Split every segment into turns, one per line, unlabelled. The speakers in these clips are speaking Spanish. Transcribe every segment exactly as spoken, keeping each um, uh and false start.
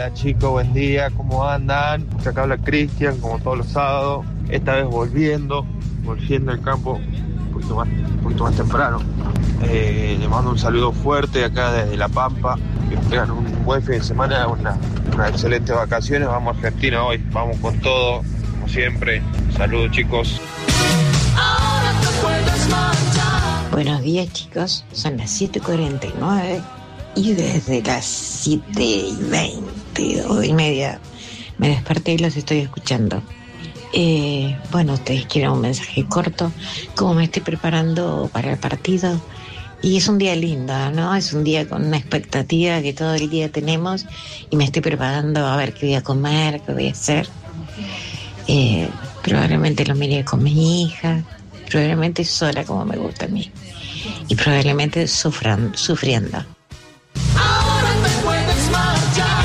Hola chicos, buen día, ¿cómo andan? Acá habla Cristian, como todos los sábados. Esta vez volviendo, volviendo al campo un poquito más, un poquito más temprano. Eh, le mando un saludo fuerte acá desde La Pampa. Que tengan un buen fin de semana, una, unas excelentes vacaciones. Vamos a Argentina hoy, vamos con todo, como siempre. Saludos chicos.
Buenos días chicos, son las siete cuarenta y nueve y desde las siete y veinte o y media me desperté y los estoy escuchando. Eh, bueno, ustedes quieren un mensaje corto, como me estoy preparando para el partido. Y es un día lindo, ¿no? Es un día con una expectativa que todo el día tenemos y me estoy preparando a ver qué voy a comer, qué voy a hacer. Eh, probablemente lo mire con mi hija, probablemente sola como me gusta a mí y probablemente sufran, sufriendo.
Ahora te puedes marchar.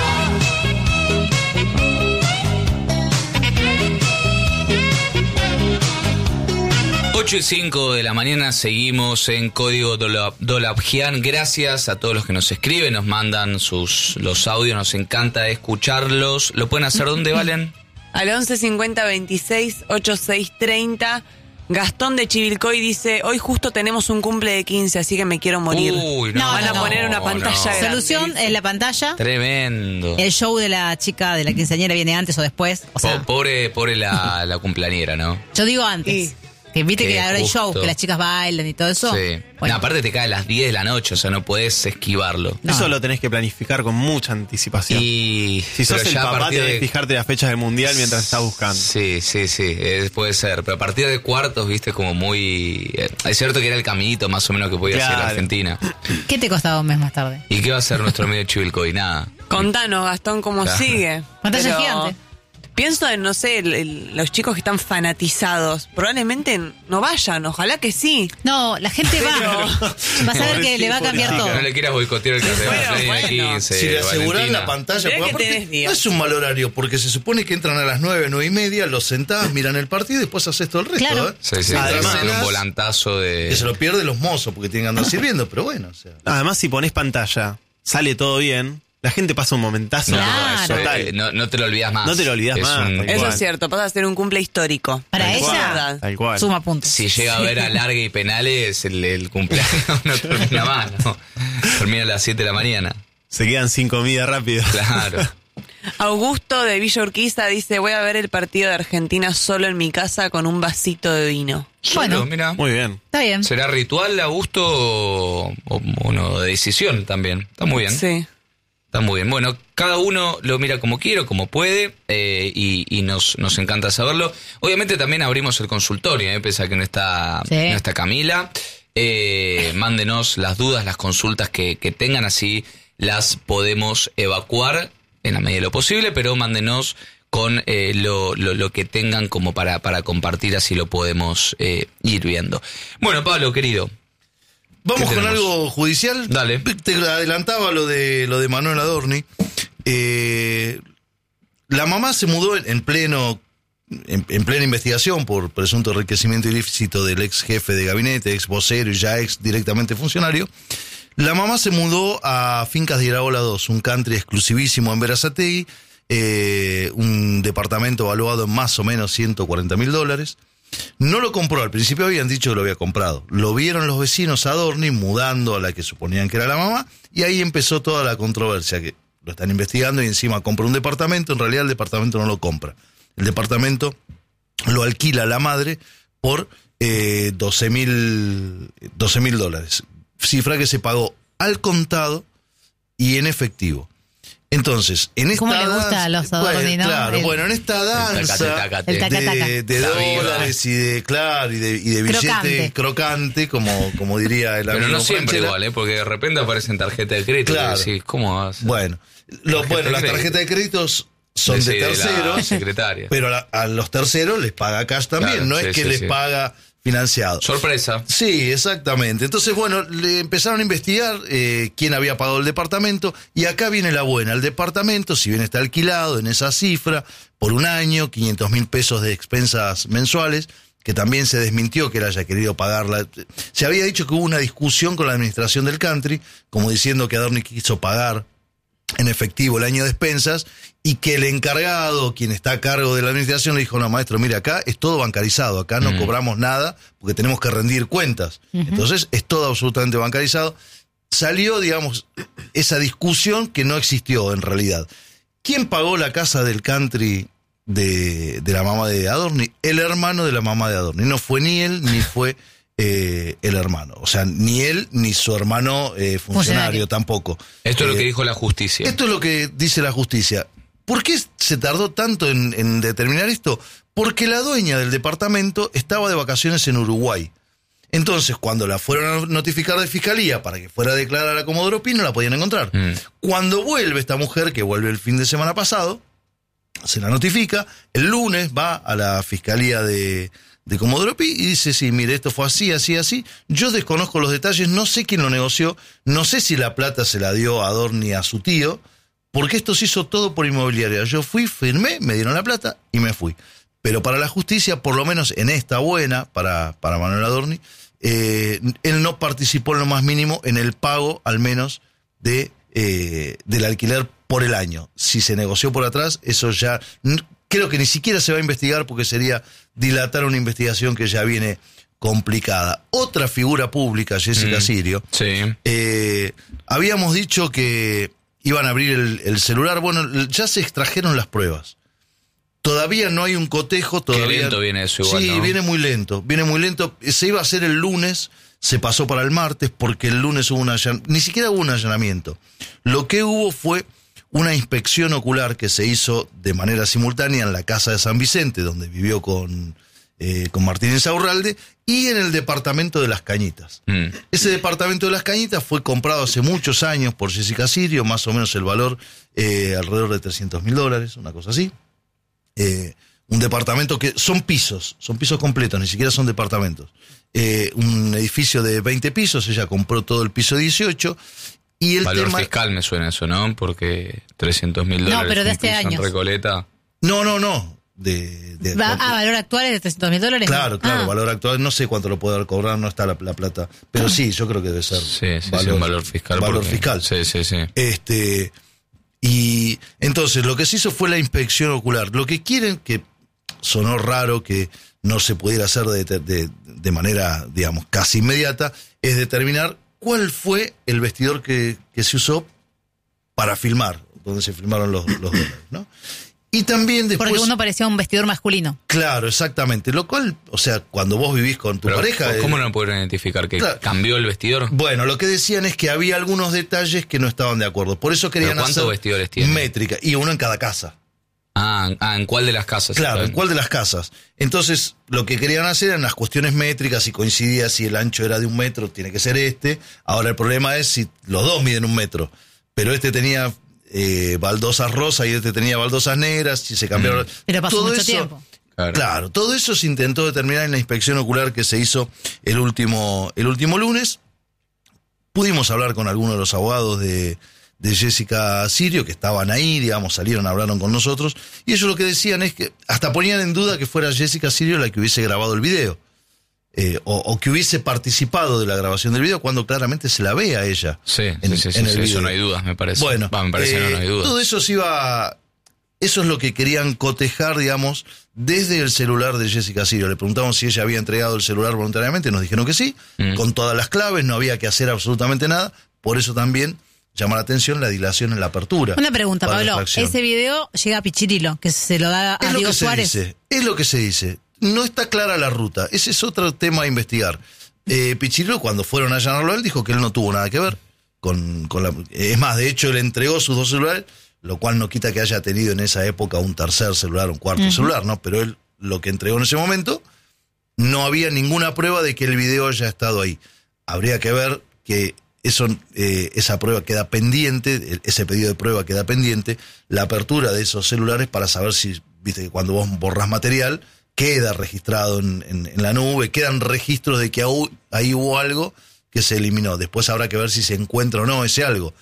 ocho y cinco de la mañana seguimos en Código Dolabjian. Gracias a todos los que nos escriben, nos mandan sus los audios, nos encanta escucharlos. ¿Lo pueden hacer dónde, Valen?
Al once cincuenta veintiséis ochenta y seis treinta. Gastón de Chivilcoy dice, hoy justo tenemos un cumple de quince, así que me quiero morir.
Uy, no,
Van a
no,
poner una pantalla
no.
grande.
Solución en la pantalla.
Tremendo.
El show de la chica, de la quinceañera, viene antes o después. O sea,
Po- pobre pobre la, la cumpleañera, ¿no?
yo digo antes.
Sí.
Que viste
Qué
que ahora hay
justo.
show, que las chicas bailan y todo eso.
Sí.
Bueno.
No, aparte te cae a las diez de la noche, o sea, no podés esquivarlo.
No.
Eso lo tenés que planificar con mucha anticipación.
Y
Si sos
pero
el
ya a
papá,
partir
tenés
de-
que fijarte las fechas del mundial mientras estás buscando.
Sí, sí, sí, eh, puede ser. Pero a partir de cuartos, viste, como muy... eh, es cierto que era el caminito más o menos que podía hacer
Claro.
Argentina.
¿Qué te costaba un mes más tarde?
¿Y qué va a hacer nuestro amigo Chivilcoy? Nada.
Contanos, Gastón, cómo
Claro.
sigue.
Pantalla
Pero
gigante.
Pienso en, no sé, el- el- los chicos que están fanatizados. Probablemente no vayan, ojalá que sí.
No, la gente va.
Pero-
Vas a ver que le va a cambiar todo.
No le quieras boicotear el cartel
Bueno,
de
bueno.
quince,
Si le asegurás
Valentina.
la pantalla,
Mirá
porque
que
aparte
tenés días.
no es un mal horario, porque se supone que entran a las nueve, nueve y media, los sentás, miran el partido y después haces todo el resto,
Claro.
¿eh?
Sí, sí,
Además,
además, un volantazo de...
que se lo pierden los mozos porque tienen que andar sirviendo, pero bueno, o sea.
Además, si pones pantalla, sale todo bien, la gente pasa un momentazo.
No,
Claro.
eso,
Total.
eh, no, no te lo olvidas más.
No te lo olvidás
Es
más,
un-
tal
Eso
cual.
es cierto, pasa a ser un cumple histórico.
Para
Tal
ella,
cual, tal cual.
suma puntos.
Si llega a ver alargue y penales, el, el cumpleaños no termina más, ¿no? Termina a las siete de la mañana.
Se quedan sin comida rápido.
Claro.
Augusto de Villa Urquiza dice, voy a ver el partido de Argentina solo en mi casa con un vasito de vino.
Bueno,
Solo, mira.
Muy bien.
está bien.
¿Será ritual, Augusto, o, o uno de decisión también? Está muy bien.
Sí.
Está muy bien. Bueno, cada uno lo mira como quiere, como puede, eh, y, y nos, nos encanta saberlo. Obviamente también abrimos el consultorio, eh, pese a que no está,
Sí.
no está Camila. Eh, mándenos las dudas, las consultas que, que tengan, así las podemos evacuar en la medida de lo posible, pero mándenos con eh, lo, lo, lo que tengan como para, para compartir, así lo podemos eh, ir viendo. Bueno, Pablo, querido.
Vamos
¿Qué
con
tenemos?
algo judicial.
Dale.
Te adelantaba lo de lo de Manuel Adorni. Eh, la mamá se mudó en, en pleno en, en plena investigación por presunto enriquecimiento ilícito del ex jefe de gabinete, ex vocero y ya ex directamente funcionario. La mamá se mudó a Fincas de Iraola dos, un country exclusivísimo en Berazategui, eh, un departamento valuado en más o menos ciento cuarenta mil dólares. No lo compró, al principio habían dicho que lo había comprado. Lo vieron los vecinos a Adorni mudando a la que suponían que era la mamá, y ahí empezó toda la controversia, que lo están investigando y encima compra un departamento. En realidad el departamento no lo compra. El departamento lo alquila la madre por eh, doce mil dólares. Cifra que se pagó al contado y en efectivo. Entonces, en esta
¿Cómo le gusta
danza-
a los Adorni,
bueno,
no?
claro,
El-
bueno, en esta danza
tacate, tacate.
El taca-taca.
de, de
La viva.
dólares y de, claro, y de, y de billete
Crocante.
crocante, como, como diría el
Pero
amigo
no siempre
Franchella.
igual, ¿eh? Porque de repente aparecen tarjetas de crédito.
Claro.
Y decís, ¿cómo vas?
Bueno, lo,
Tarjeta
bueno
de
las
crédito.
tarjetas de créditos son
Sí,
de
la
terceros,
secretaria.
pero a, a los terceros les paga cash también,
Claro,
no
sí,
es que
sí,
les
sí.
paga financiado.
Sorpresa.
Sí, exactamente. Entonces, bueno, le empezaron a investigar eh, quién había pagado el departamento, y acá viene la buena. El departamento, si bien está alquilado en esa cifra, por un año, quinientos mil pesos de expensas mensuales, que también se desmintió que él haya querido pagarla. Se había dicho que hubo una discusión con la administración del country, como diciendo que Adorni quiso pagar en efectivo el año de expensas, y que el encargado, quien está a cargo de la administración, le dijo, no, maestro, mire, acá es todo bancarizado, acá no mm. cobramos nada porque tenemos que rendir cuentas. Uh-huh. Entonces es todo absolutamente bancarizado. Salió, digamos, esa discusión que no existió en realidad. ¿Quién pagó la casa del country de, de la mamá de Adorni? El hermano de la mamá de Adorni. No fue ni él, ni fue eh, el hermano. O sea, ni él, ni su hermano eh, funcionario, funcionario tampoco.
Esto
eh,
es lo que dijo la justicia.
Esto es lo que dice la justicia. ¿Por qué se tardó tanto en, en determinar esto? Porque la dueña del departamento estaba de vacaciones en Uruguay. Entonces, cuando la fueron a notificar de fiscalía para que fuera a declarar a Comodoro Pi, no la podían encontrar. Mm. Cuando vuelve esta mujer, que vuelve el fin de semana pasado, se la notifica, el lunes va a la fiscalía de, de Comodoro Pi y dice, sí, mire, esto fue así, así, así. Yo desconozco los detalles, no sé quién lo negoció, no sé si la plata se la dio a Adorni a su tío, porque esto se hizo todo por inmobiliaria. Yo fui, firmé, me dieron la plata y me fui. Pero para la justicia, por lo menos en esta buena, para, para Manuel Adorni, eh, él no participó en lo más mínimo en el pago, al menos, de eh, del alquiler por el año. Si se negoció por atrás, eso ya creo que ni siquiera se va a investigar porque sería dilatar una investigación que ya viene complicada. Otra figura pública, Jessica mm, Sirio,
sí.
eh, habíamos dicho que iban a abrir el, el celular. Bueno, ya se extrajeron las pruebas. Todavía no hay un cotejo. Todavía...
Qué lento viene eso igual,
Sí,
¿no? viene
muy lento. Viene muy lento. Se iba a hacer el lunes, se pasó para el martes porque el lunes hubo un allanamiento. Ni siquiera hubo un allanamiento. Lo que hubo fue una inspección ocular que se hizo de manera simultánea en la casa de San Vicente, donde vivió con, eh, con Martín Insaurralde, y en el departamento de Las Cañitas. Mm. Ese departamento de Las Cañitas fue comprado hace muchos años por Jessica Sirio, más o menos el valor eh, alrededor de trescientos mil dólares, una cosa así. Eh, un departamento que son pisos, son pisos completos, ni siquiera son departamentos. Eh, un edificio de veinte pisos, ella compró todo el piso dieciocho. Y el
valor
tema...
fiscal me suena eso, ¿no? Porque trescientos mil dólares.
No, pero de este año.
Recoleta.
No, no, no. De, de,
Va,
de,
ah, valor actual es de trescientos mil dólares.
Claro, claro,
ah.
valor actual. No sé cuánto lo puede haber cobrado, no está la, la plata. Pero sí, yo creo que debe ser.
Sí, sí, valor, sí, un valor fiscal.
Valor
porque...
fiscal.
Sí, sí, sí.
Este, y entonces lo que se hizo fue la inspección ocular. Lo que quieren, que sonó raro que no se pudiera hacer de, de, de manera, digamos, casi inmediata, es determinar cuál fue el vestidor que, que se usó para filmar, donde se filmaron los, los dólares, ¿no? Y también después...
Porque uno parecía un vestidor masculino.
Claro, exactamente. Lo cual, o sea, cuando vos vivís con tu
Pero,
pareja...
¿Cómo
eh,
no pudieron identificar que
claro.
cambió el vestidor?
Bueno, lo que decían es que había algunos detalles que no estaban de acuerdo. Por eso querían
¿Pero cuántos
hacer
vestidores tiene?
métrica. Y uno en cada casa.
Ah, ah, ¿en cuál de las casas?
Claro, ¿en cuál de las casas? Entonces, lo que querían hacer eran las cuestiones métricas, si coincidía, si el ancho era de un metro, tiene que ser este. Ahora el problema es si los dos miden un metro, pero este tenía eh, baldosas rosas y este tenía baldosas negras, si se cambiaron...
Mm. Pero pasó
todo
mucho
eso,
tiempo.
Claro. claro, todo eso se intentó determinar en la inspección ocular que se hizo el último, el último lunes. Pudimos hablar con algunos de los abogados de... de Jessica Sirio, que estaban ahí, digamos, salieron, hablaron con nosotros, y ellos lo que decían es que hasta ponían en duda que fuera Jessica Sirio la que hubiese grabado el video, eh, o, o que hubiese participado de la grabación del video, cuando claramente se la ve a ella.
Sí,
en,
sí, sí,
en
sí,
el
eso
video.
no hay dudas, me parece.
Bueno,
Va, me parece
eh,
que no, no hay dudas.
todo eso se iba, eso es lo que querían cotejar, digamos, desde el celular de Jessica Sirio. Le preguntamos si ella había entregado el celular voluntariamente, nos dijeron que sí, mm. con todas las claves, no había que hacer absolutamente nada, por eso también llama la atención la dilación en la apertura.
Una pregunta, Pablo. Ese video llega a Pichirilo, que se lo da a
es
Diego
lo que
Suárez.
Se dice, es lo que se dice. No está clara la ruta. Ese es otro tema a investigar. Eh, Pichirilo, cuando fueron a allanarlo, él dijo que él no tuvo nada que ver con, con la... Es más, de hecho, él entregó sus dos celulares, lo cual no quita que haya tenido en esa época un tercer celular, un cuarto uh-huh. celular, ¿no? Pero él, lo que entregó en ese momento, no había ninguna prueba de que el video haya estado ahí. Habría que ver que Eso, eh, esa prueba queda pendiente, ese pedido de prueba queda pendiente, la apertura de esos celulares para saber si, viste que cuando vos borrás material, queda registrado en, en, en la nube, quedan registros de que ahí hubo algo que se eliminó. Después habrá que ver si se encuentra o no ese algo.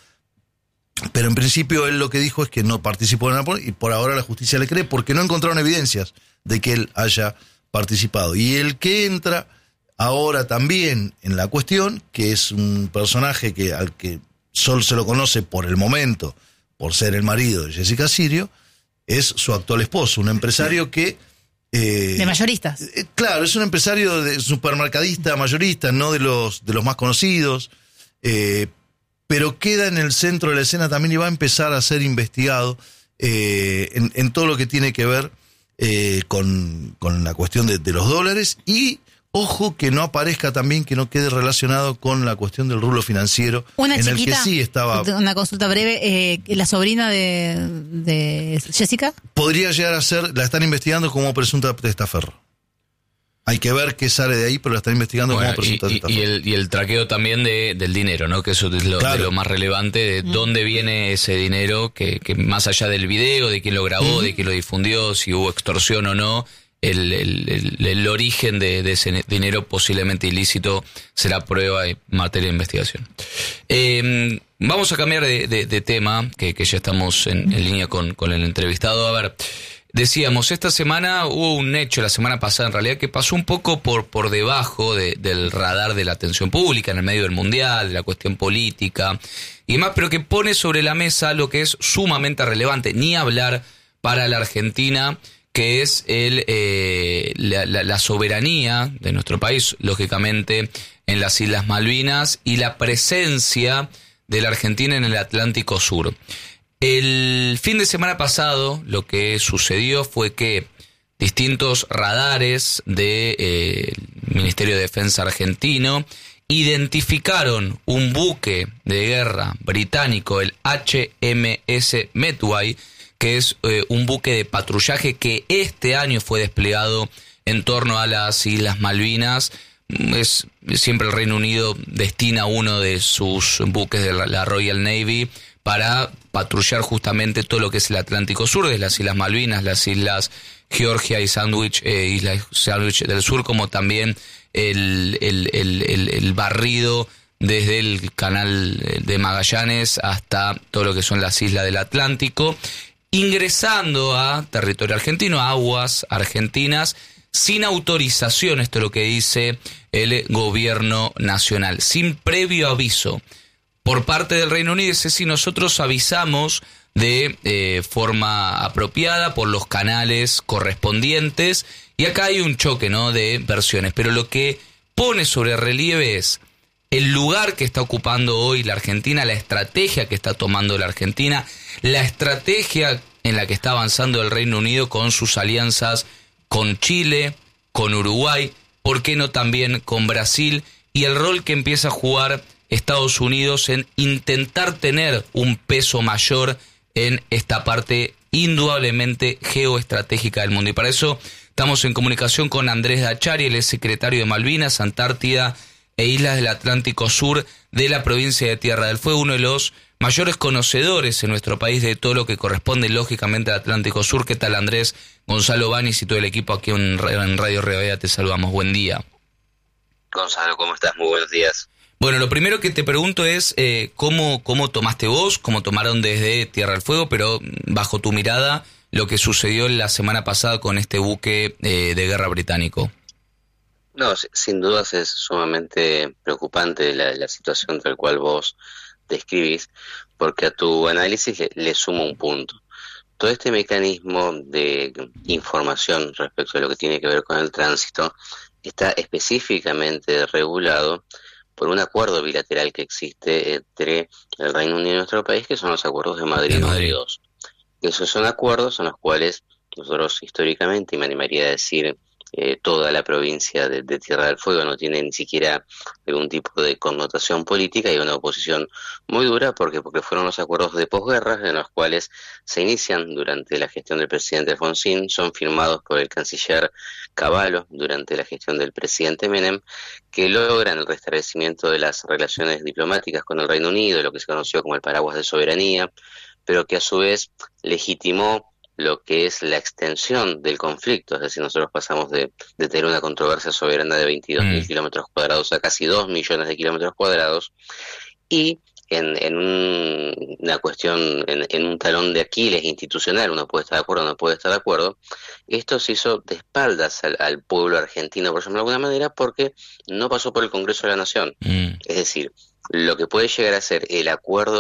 Pero en principio él lo que dijo es que no participó en la y por ahora la justicia le cree porque no encontraron evidencias de que él haya participado. Y el que entra ahora también en la cuestión, que es un personaje que al que solo se lo conoce por el momento por ser el marido de Jessica Sirio, es su actual esposo, un empresario que... Eh,
de mayoristas.
Eh, claro, es un empresario de supermercadista, mayorista, no de los, de los más conocidos, eh, pero queda en el centro de la escena también y va a empezar a ser investigado eh, en, en todo lo que tiene que ver eh, con, con la cuestión de, de los dólares y... Ojo que no aparezca también, que no quede relacionado con la cuestión del rublo financiero,
Una
en
chiquita,
el que sí estaba...
Una consulta breve, eh, la sobrina de, de Jessica.
Podría llegar a ser, la están investigando como presunta testaferro. Hay que ver qué sale de ahí, pero la están investigando
Bueno,
como presunta
y, y,
testaferro.
y, el, y el traqueo también de, del dinero, ¿no? Que eso es lo,
Claro.
de lo más relevante, de
Mm.
dónde viene ese dinero, que, que más allá del video, de quién lo grabó,
Mm.
de quién lo difundió, si hubo extorsión o no, el, el, el, el origen de, de ese dinero posiblemente ilícito será prueba y materia de investigación. Eh, vamos a cambiar de, de, de tema, que, que ya estamos en, en línea con, con el entrevistado. A ver, decíamos, esta semana hubo un hecho, la semana pasada en realidad, que pasó un poco por, por debajo de, del radar de la atención pública, en el medio del mundial, de la cuestión política y demás, pero que pone sobre la mesa lo que es sumamente relevante, ni hablar para la Argentina, que es el eh, la, la, la soberanía de nuestro país, lógicamente, en las Islas Malvinas y la presencia de la Argentina en el Atlántico Sur. El fin de semana pasado lo que sucedió fue que distintos radares del eh, Ministerio de Defensa argentino identificaron un buque de guerra británico, el H M S Medway, que es eh, un buque de patrullaje que este año fue desplegado en torno a las Islas Malvinas. Es siempre el Reino Unido destina uno de sus buques de la, la Royal Navy para patrullar justamente todo lo que es el Atlántico Sur, desde las Islas Malvinas, las Islas Georgia y Sandwich, eh, Islas Sandwich del Sur, como también el, el, el, el, el barrido desde el canal de Magallanes hasta todo lo que son las islas del Atlántico, ingresando a territorio argentino, a aguas argentinas, sin autorización, esto es lo que dice el gobierno nacional, sin previo aviso por parte del Reino Unido. Dice, si nosotros avisamos de eh, forma apropiada por los canales correspondientes, y acá hay un choque, ¿no?, de versiones, pero lo que pone sobre relieve es el lugar que está ocupando hoy la Argentina, la estrategia que está tomando la Argentina, la estrategia en la que está avanzando el Reino Unido con sus alianzas con Chile, con Uruguay, ¿por qué no también con Brasil? Y el rol que empieza a jugar Estados Unidos en intentar tener un peso mayor en esta parte indudablemente geoestratégica del mundo. Y para eso estamos en comunicación con Andrés Dachari, él es secretario de Malvinas, Antártida e Islas del Atlántico Sur de la provincia de Tierra del Fuego, uno de los mayores conocedores en nuestro país de todo lo que corresponde lógicamente al Atlántico Sur. ¿Qué tal, Andrés? Gonzalo Banis y todo el equipo aquí en Radio Rivadavia te saludamos. Buen día.
Gonzalo, ¿cómo estás? Muy buenos días.
Bueno, lo primero que te pregunto es eh, ¿cómo, cómo tomaste vos, cómo tomaron desde Tierra del Fuego, pero bajo tu mirada, lo que sucedió la semana pasada con este buque eh, de guerra británico?
No, sin dudas es sumamente preocupante la, la situación tal cual vos describís, porque a tu análisis le, le suma un punto. Todo este mecanismo de información respecto a lo que tiene que ver con el tránsito está específicamente regulado por un acuerdo bilateral que existe entre el Reino Unido y nuestro país, que son los acuerdos de Madrid, de Madrid. dos. Esos son acuerdos en los cuales nosotros históricamente, y me animaría a decir eh, toda la provincia de, de Tierra del Fuego, no tiene ni siquiera algún tipo de connotación política, y una oposición muy dura porque porque fueron los acuerdos de posguerra en los cuales se inician durante la gestión del presidente Alfonsín, son firmados por el canciller Cavallo durante la gestión del presidente Menem, que logran el restablecimiento de las relaciones diplomáticas con el Reino Unido, lo que se conoció como el paraguas de soberanía, pero que a su vez legitimó lo que es la extensión del conflicto. Es decir, nosotros pasamos de, de tener una controversia soberana de veintidós mil mm. kilómetros cuadrados a casi dos millones de kilómetros cuadrados, y en, en un, una cuestión, en, en un talón de Aquiles institucional, uno puede estar de acuerdo o no puede estar de acuerdo, esto se hizo de espaldas al, al pueblo argentino, por ejemplo, de alguna manera, porque no pasó por el Congreso de la Nación. Mm. Es decir, lo que puede llegar a ser el acuerdo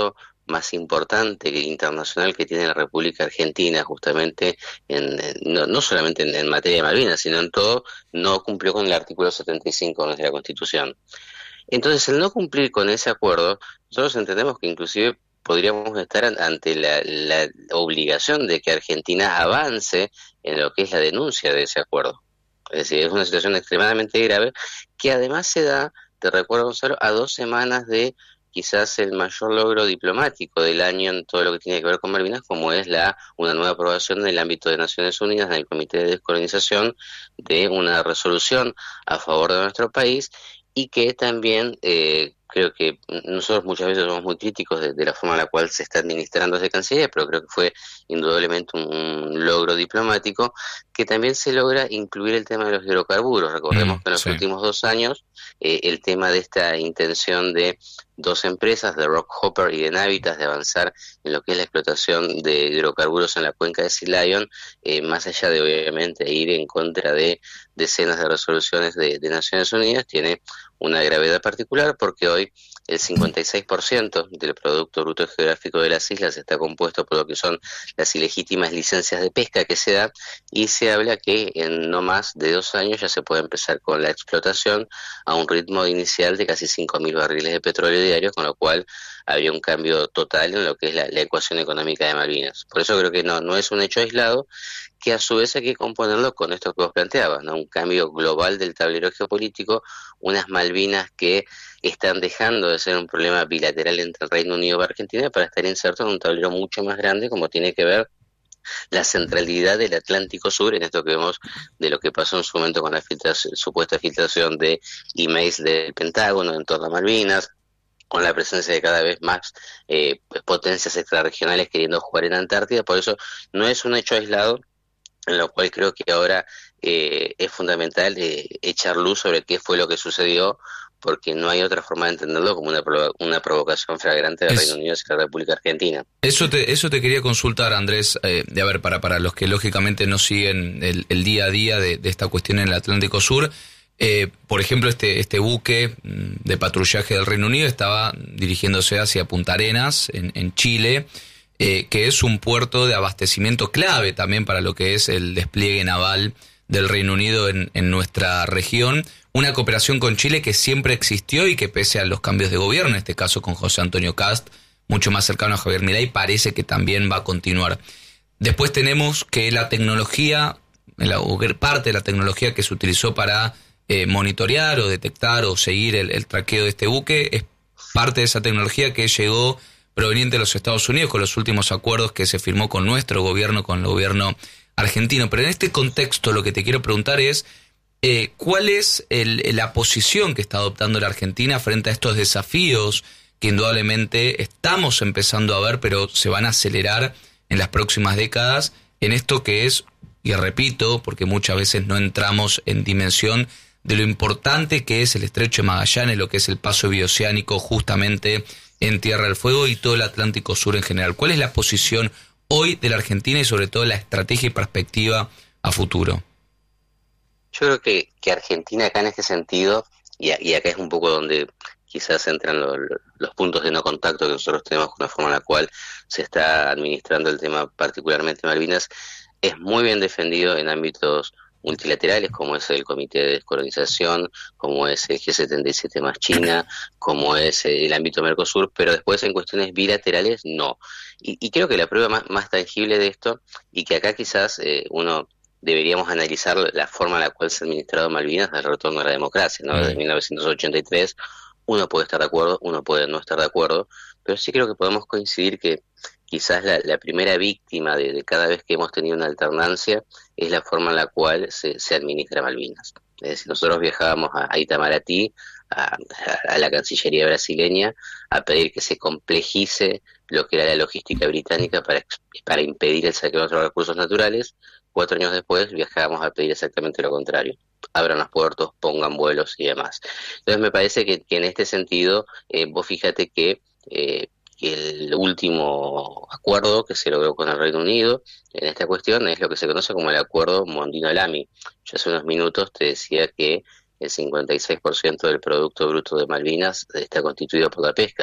más importante que internacional que tiene la República Argentina, justamente, en, en, no, no solamente en, en materia de Malvinas, sino en todo, no cumplió con el artículo setenta y cinco de la Constitución. Entonces, el no cumplir con ese acuerdo, nosotros entendemos que inclusive podríamos estar ante la, la obligación de que Argentina avance en lo que es la denuncia de ese acuerdo. Es decir, es una situación extremadamente grave que además se da, te recuerdo, Gonzalo, a dos semanas de quizás el mayor logro diplomático del año en todo lo que tiene que ver con Malvinas, como es la una nueva aprobación en el ámbito de Naciones Unidas, en el Comité de Descolonización, de una resolución a favor de nuestro país, y que también eh, creo que nosotros muchas veces somos muy críticos de, de la forma en la cual se está administrando ese Cancillería, pero creo que fue indudablemente un, un logro diplomático, que también se logra incluir el tema de los hidrocarburos. Recordemos mm, que en los sí. últimos dos años eh, el tema de esta intención de dos empresas, de Rockhopper y de Navitas, de avanzar en lo que es la explotación de hidrocarburos en la cuenca de Sea Lion, eh, más allá de obviamente ir en contra de decenas de resoluciones de, de Naciones Unidas, tiene una gravedad particular porque hoy el cincuenta y seis por ciento del Producto Bruto Geográfico de las islas está compuesto por lo que son las ilegítimas licencias de pesca que se dan, y se habla que en no más de dos años ya se puede empezar con la explotación a un ritmo inicial de casi cinco mil barriles de petróleo diarios, con lo cual había un cambio total en lo que es la, la ecuación económica de Malvinas. Por eso creo que no, no es un hecho aislado, que a su vez hay que componerlo con esto que vos planteabas, ¿no? Un cambio global del tablero geopolítico, unas Malvinas que están dejando de ser un problema bilateral entre el Reino Unido y Argentina para estar insertos en un tablero mucho más grande, como tiene que ver la centralidad del Atlántico Sur, en esto que vemos de lo que pasó en su momento con la filtración, supuesta filtración de emails del Pentágono en torno a Malvinas, con la presencia de cada vez más eh, potencias extrarregionales queriendo jugar en Antártida. Por eso no es un hecho aislado, en lo cual creo que ahora eh, es fundamental eh, echar luz sobre qué fue lo que sucedió, porque no hay otra forma de entenderlo como una, provo- una provocación flagrante del es, Reino Unido hacia la República Argentina.
Eso te, eso te quería consultar, Andrés, eh, de a ver, para, para los que lógicamente no siguen el, el día a día de, de esta cuestión en el Atlántico Sur, eh, por ejemplo, este, este buque de patrullaje del Reino Unido estaba dirigiéndose hacia Punta Arenas, en, en Chile, eh, que es un puerto de abastecimiento clave también para lo que es el despliegue naval del Reino Unido en, en nuestra región. Una cooperación con Chile que siempre existió y que pese a los cambios de gobierno, en este caso con José Antonio Cast, mucho más cercano a Javier Milei, parece que también va a continuar. Después tenemos que la tecnología, la, parte de la tecnología que se utilizó para eh, monitorear o detectar o seguir el, el traqueo de este buque, es parte de esa tecnología que llegó proveniente de los Estados Unidos con los últimos acuerdos que se firmó con nuestro gobierno, con el gobierno argentino. Pero en este contexto lo que te quiero preguntar es eh, ¿cuál es el, la posición que está adoptando la Argentina frente a estos desafíos que indudablemente estamos empezando a ver, pero se van a acelerar en las próximas décadas, en esto que es, y repito, porque muchas veces no entramos en dimensión de lo importante que es el Estrecho de Magallanes, lo que es el paso bioceánico justamente en Tierra del Fuego y todo el Atlántico Sur en general? ¿Cuál es la posición hoy de la Argentina y sobre todo la estrategia y perspectiva a futuro?
Yo creo que, que Argentina acá en este sentido, y, y acá es un poco donde quizás entran lo, lo, los puntos de no contacto que nosotros tenemos con la forma en la cual se está administrando el tema, particularmente Malvinas, es muy bien defendido en ámbitos multilaterales, como es el Comité de Descolonización, como es el G setenta y siete más China, como es el ámbito Mercosur, pero después en cuestiones bilaterales no. Y, y creo que la prueba más, más tangible de esto, y que acá quizás eh, uno deberíamos analizar la forma en la cual se ha administrado Malvinas al retorno a la democracia, ¿no? Desde mil novecientos ochenta y tres, uno puede estar de acuerdo, uno puede no estar de acuerdo, pero sí creo que podemos coincidir que quizás la, la primera víctima de, de cada vez que hemos tenido una alternancia es la forma en la cual se, se administra Malvinas. Es decir, nosotros viajábamos a, a Itamaraty, a, a, a la Cancillería brasileña, a pedir que se complejice lo que era la logística británica para, para impedir el saqueo de nuestros recursos naturales. Cuatro años después viajábamos a pedir exactamente lo contrario: abran los puertos, pongan vuelos y demás. Entonces me parece que, que en este sentido, eh, vos fíjate que eh, el último acuerdo que se logró con el Reino Unido en esta cuestión es lo que se conoce como el acuerdo Mondino-Lamy. Yo hace unos minutos te decía que el cincuenta y seis por ciento del Producto Bruto de Malvinas está constituido por la pesca.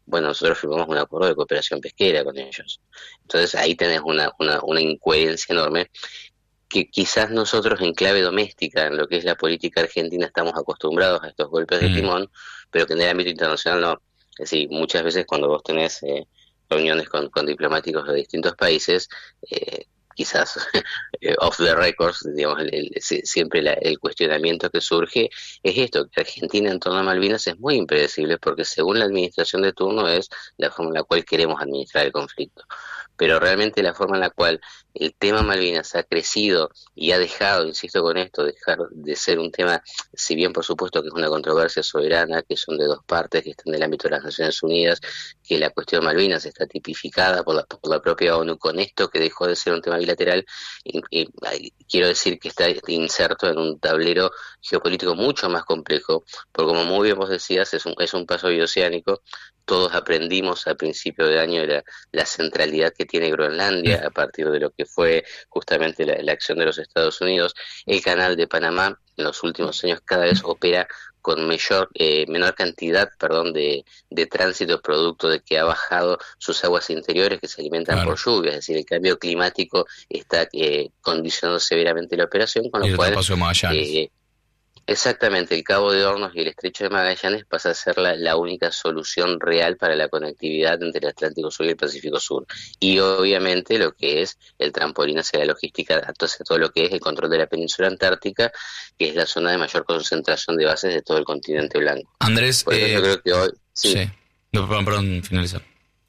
bueno, nosotros firmamos un acuerdo de cooperación pesquera con ellos. Entonces ahí tenés una, una, una incoherencia enorme que quizás nosotros en clave doméstica, en lo que es la política argentina, estamos acostumbrados a estos golpes de
Mm.
timón, pero que en el ámbito internacional no. Es decir, muchas veces cuando vos tenés eh, reuniones con, con diplomáticos de distintos países, eh, quizás eh, off the records, digamos, el, el, siempre la, el cuestionamiento que surge es esto, que Argentina en torno a Malvinas es muy impredecible porque según la administración de turno es la forma en la cual queremos administrar el conflicto. Pero realmente la forma en la cual el tema Malvinas ha crecido y ha dejado, insisto con esto, dejar de ser un tema, si bien por supuesto que es una controversia soberana, que son de dos partes, que están en el ámbito de las Naciones Unidas, que la cuestión Malvinas está tipificada por la, por la propia ONU con esto, que dejó de ser un tema bilateral, y, y, y quiero decir que está inserto en un tablero geopolítico mucho más complejo, porque como muy bien vos decías, es un, es un paso bioceánico. Todos aprendimos al principio de año la, la centralidad que tiene Groenlandia a partir de lo que fue justamente la, la acción de los Estados Unidos. El canal de Panamá en los últimos años cada vez opera con mayor, eh, menor cantidad perdón, de, de tránsito producto de que ha bajado sus aguas interiores que se alimentan
Claro.
por lluvias, es decir, el cambio climático está eh, condicionando severamente la operación, con
Y
lo
el
cual
traspaso de Magallanes.
eh, exactamente, el Cabo de Hornos y el Estrecho de Magallanes pasa a ser la, la única solución real para la conectividad entre el Atlántico Sur y el Pacífico Sur. Y obviamente lo que es el trampolín hacia la logística, hacia todo lo que es el control de la península antártica, que es la zona de mayor concentración de bases de todo el continente blanco.
Andrés,
Por eso
eh,
yo creo que hoy...
sí.
sí.
No, perdón, perdón, finalizar.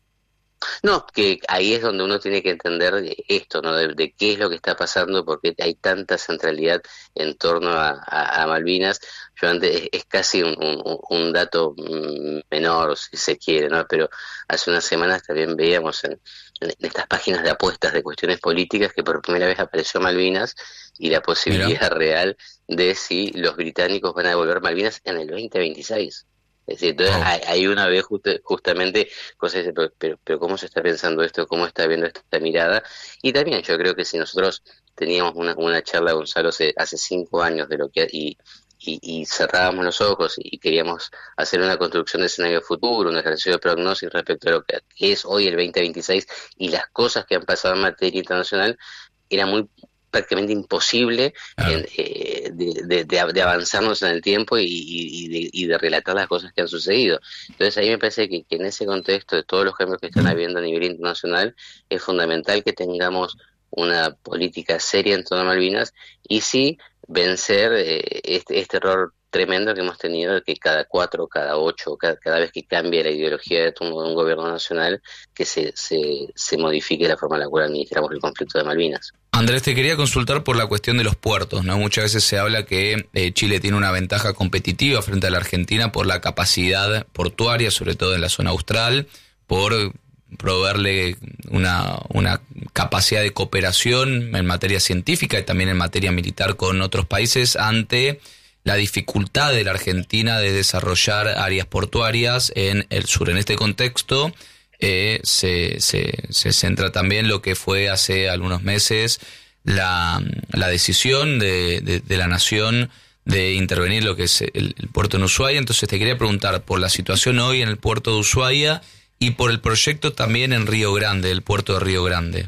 No, que ahí es donde uno tiene que entender esto, ¿no? De, de qué es lo que está pasando, porque hay tanta centralidad en torno a, a, a Malvinas. Yo antes, es, es casi un, un, un dato menor, si se quiere, ¿no? Pero hace unas semanas también veíamos en, en estas páginas de apuestas de cuestiones políticas que por primera vez apareció Malvinas y la posibilidad
Mira.
real de si los británicos van a devolver Malvinas en el veinte veintiséis. Es decir, entonces
Oh.
hay, hay una vez just, justamente cosas de, pero, pero, pero ¿cómo se está pensando esto? ¿Cómo está viendo esta mirada? Y también yo creo que si nosotros teníamos una, una charla, Gonzalo, hace, hace cinco años de lo que y, y, y cerrábamos los ojos y queríamos hacer una construcción de escenario futuro, un ejercicio de prognosis respecto a lo que es hoy el veinte veintiséis y las cosas que han pasado en materia internacional, era muy prácticamente imposible
Claro.
en, eh, de, de, de, de avanzarnos en el tiempo y, y, y, de, y de relatar las cosas que han sucedido. Entonces ahí me parece que, que en ese contexto de todos los cambios que están habiendo a nivel internacional es fundamental que tengamos una política seria en torno a Malvinas y sí vencer eh, este, este error tremendo que hemos tenido de que cada cuatro, cada ocho, cada, cada vez que cambie la ideología de turno de un gobierno nacional, que se, se, se modifique la forma en la cual administramos el conflicto de Malvinas.
Andrés, te quería consultar por la cuestión de los puertos, ¿no? Muchas veces se habla que eh, Chile tiene una ventaja competitiva frente a la Argentina por la capacidad portuaria, sobre todo en la zona austral, por proveerle una, una capacidad de cooperación en materia científica y también en materia militar con otros países ante la dificultad de la Argentina de desarrollar áreas portuarias en el sur. En este contexto eh, se, se, se centra también lo que fue hace algunos meses la, la decisión de, de, de la Nación de intervenir lo que es el, el puerto en Ushuaia. Entonces te quería preguntar por la situación hoy en el puerto de Ushuaia y por el proyecto también en Río Grande, el puerto de Río Grande.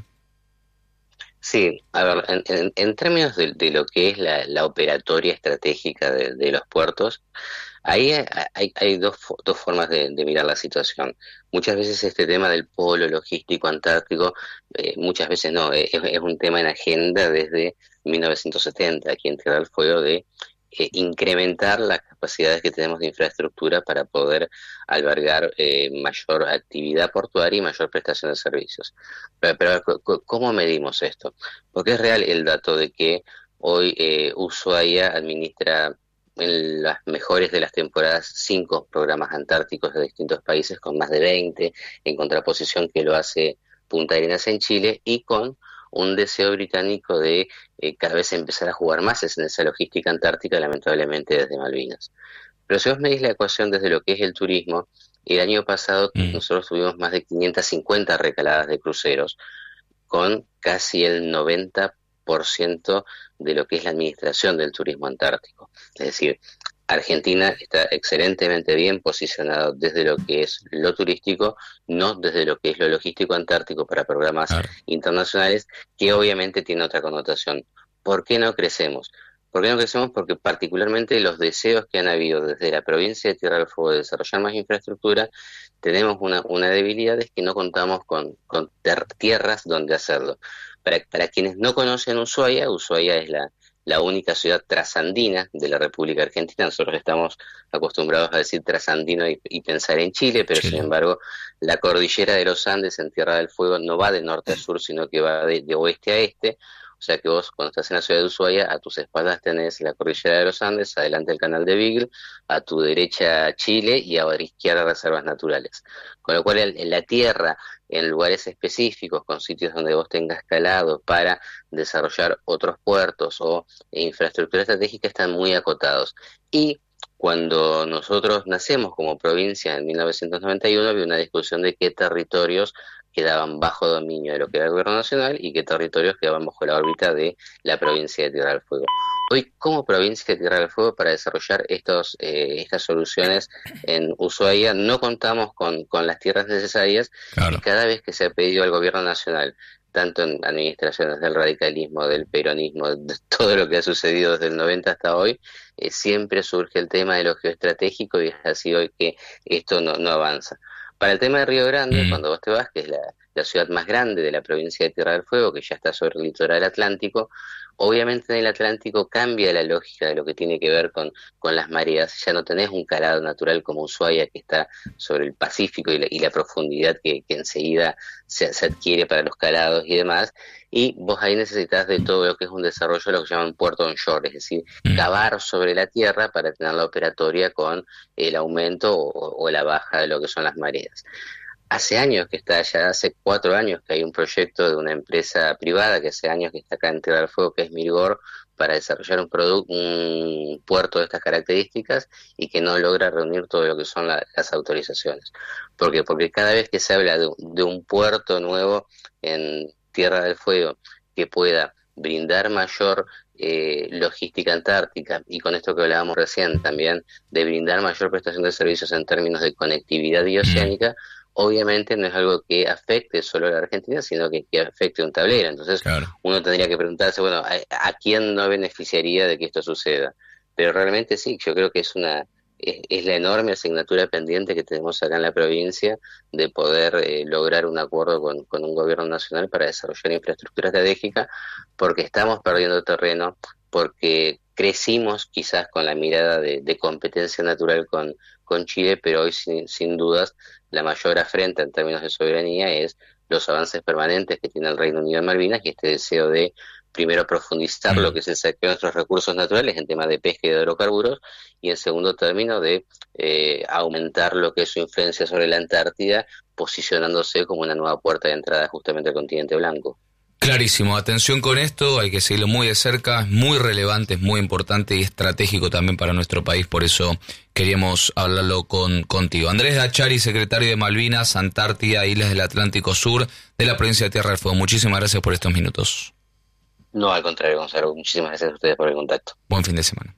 Sí, a ver, en, en, en términos de, de lo que es la, la operatoria estratégica de, de los puertos, ahí hay, hay dos, dos formas de, de mirar la situación. Muchas veces este tema del polo logístico antártico, eh, muchas veces no, es, es un tema en agenda desde mil novecientos setenta, aquí en Tierra del Fuego, de eh, incrementar las capacidades que tenemos de infraestructura para poder albergar eh, mayor actividad portuaria y mayor prestación de servicios. Pero, pero ¿cómo medimos esto? Porque es real el dato de que hoy eh, Ushuaia administra en las mejores de las temporadas cinco programas antárticos de distintos países, con más de veinte, en contraposición que lo hace Punta Arenas en Chile, y con un deseo británico de eh, cada vez empezar a jugar más en esa logística antártica, lamentablemente desde Malvinas. Pero si vos medís la ecuación desde lo que es el turismo, el año pasado mm. nosotros tuvimos más de quinientas cincuenta recaladas de cruceros, con casi el noventa por ciento de lo que es la administración del turismo antártico. Es decir, Argentina está excelentemente bien posicionado desde lo que es lo turístico, no desde lo que es lo logístico antártico para programas claro. internacionales, que obviamente tiene otra connotación. ¿Por qué no crecemos? ¿Por qué no crecemos? Porque particularmente los deseos que han habido desde la provincia de Tierra del Fuego de desarrollar más infraestructura, tenemos una, una debilidad, es que no contamos con, con ter- tierras donde hacerlo. Para, para quienes no conocen Ushuaia, Ushuaia es la la única ciudad trasandina de la República Argentina. Nosotros estamos acostumbrados a decir trasandino y, y pensar en Chile, pero Chile. Sin embargo, la cordillera de los Andes en Tierra del Fuego no va de norte a sur, sino que va de, de oeste a este. O sea que vos, cuando estás en la ciudad de Ushuaia, a tus espaldas tenés la cordillera de los Andes, adelante el canal de Beagle, a tu derecha Chile y a la izquierda reservas naturales. Con lo cual, en, en la tierra, en lugares específicos, con sitios donde vos tengas calado para desarrollar otros puertos o infraestructura estratégica, están muy acotados. Y cuando nosotros nacemos como provincia en mil novecientos noventa y uno, había una discusión de qué territorios quedaban bajo dominio de lo que era el gobierno nacional y qué territorios quedaban bajo la órbita de la provincia de Tierra del Fuego. Hoy, como provincia de Tierra del Fuego, para desarrollar estos, eh, estas soluciones en Ushuaia, no contamos con, con las tierras necesarias, claro. Y cada vez que se ha pedido al gobierno nacional, tanto en administraciones del radicalismo, del peronismo, de todo lo que ha sucedido desde el noventa hasta hoy, eh, siempre surge el tema de lo geoestratégico y es así hoy que esto no, no avanza. Para el tema de Río Grande, mm. cuando vos te vas, que es la, la ciudad más grande de la provincia de Tierra del Fuego, que ya está sobre el litoral atlántico, obviamente en el Atlántico cambia la lógica de lo que tiene que ver con, con las mareas. Ya no tenés un calado natural como Ushuaia, que está sobre el Pacífico, y la, y la profundidad que, que enseguida se, se adquiere para los calados y demás, y vos ahí necesitas de todo lo que es un desarrollo de lo que llaman puerto onshore, es decir, mm. cavar sobre la tierra para tener la operatoria con el aumento o, o la baja de lo que son las mareas. Hace años que está, ya hace cuatro años que hay un proyecto de una empresa privada que hace años que está acá en Tierra del Fuego, que es Mirgor, para desarrollar un producto, un puerto de estas características y que no logra reunir todo lo que son la, las autorizaciones. ¿Por qué? Porque cada vez que se habla de, de un puerto nuevo en Tierra del Fuego que pueda brindar mayor eh, logística antártica, y con esto que hablábamos recién también de brindar mayor prestación de servicios en términos de conectividad bioceánica, obviamente no es algo que afecte solo a la Argentina, sino que, que afecte a un tablero. Entonces, claro. Uno tendría que preguntarse, bueno, ¿a, ¿a quién no beneficiaría de que esto suceda? Pero realmente sí, yo creo que es una es, es la enorme asignatura pendiente que tenemos acá en la provincia de poder eh, lograr un acuerdo con, con un gobierno nacional para desarrollar infraestructura estratégica, porque estamos perdiendo terreno, porque crecimos quizás con la mirada de, de competencia natural con, con Chile, pero hoy sin, sin dudas la mayor afrenta en términos de soberanía es los avances permanentes que tiene el Reino Unido en Malvinas y este deseo de primero profundizar mm. lo que es el saqueo de nuestros recursos naturales en temas de pesca y de hidrocarburos, y en segundo término de eh, aumentar lo que es su influencia sobre la Antártida, posicionándose como una nueva puerta de entrada justamente al continente blanco.
Clarísimo, atención con esto, hay que seguirlo muy de cerca, es muy relevante, es muy importante y estratégico también para nuestro país, por eso queríamos hablarlo con contigo. Andrés Dachari, secretario de Malvinas, Antártida, Islas del Atlántico Sur, de la provincia de Tierra del Fuego. Muchísimas gracias por estos minutos.
No, al contrario, Gonzalo, muchísimas gracias a ustedes por el contacto.
Buen fin de semana.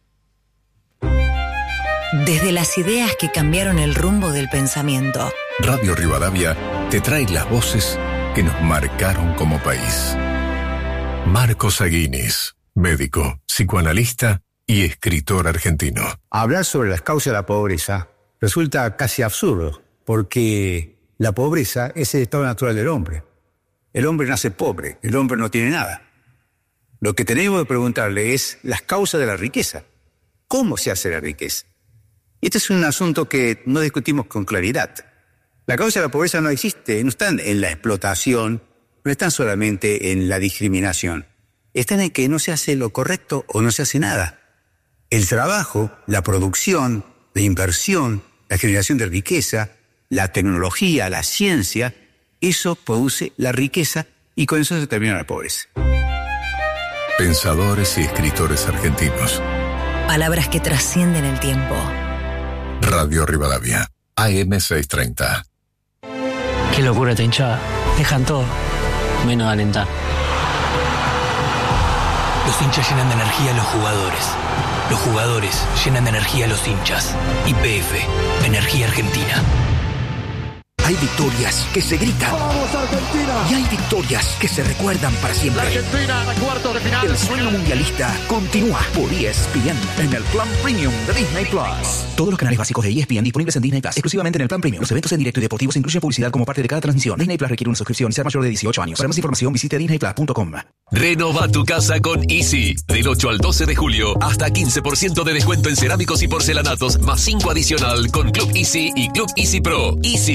Desde las ideas que cambiaron el rumbo del pensamiento.
Radio Rivadavia te trae las voces que nos marcaron como país. Marcos Aguinis, médico, psicoanalista y escritor argentino.
Hablar sobre las causas de la pobreza resulta casi absurdo, porque la pobreza es el estado natural del hombre. El hombre nace pobre, el hombre no tiene nada. Lo que tenemos que preguntarle es las causas de la riqueza. ¿Cómo se hace la riqueza? Y este es un asunto que no discutimos con claridad. La causa de la pobreza no existe, no están en la explotación, no están solamente en la discriminación. Están en que no se hace lo correcto o no se hace nada. El trabajo, la producción, la inversión, la generación de riqueza, la tecnología, la ciencia, eso produce la riqueza y con eso se termina la pobreza.
Pensadores y escritores argentinos.
Palabras que trascienden el tiempo.
Radio Rivadavia, A M seiscientos treinta.
Qué locura esta hinchada. Dejan todo, menos alentar.
Los hinchas llenan de energía a los jugadores.
Los jugadores llenan de energía a los hinchas. Y P F, Energía Argentina.
Hay victorias que se gritan.
¡Vamos, Argentina!
Y hay victorias que se recuerdan para siempre.
La Argentina a cuartos de final.
El sueño mundialista continúa por E S P N en el plan premium de Disney Plus. Todos los canales básicos de E S P N disponibles en Disney Plus, exclusivamente en el plan premium. Los eventos en directo y deportivos incluyen publicidad como parte de cada transmisión. Disney Plus requiere una suscripción y ser mayor de dieciocho años. Para más información visite disney plus punto com.
Renova tu casa con Easy. Del ocho al doce de julio, hasta quince por ciento de descuento en cerámicos y porcelanatos, más cinco adicional con Club Easy y Club Easy Pro. Easy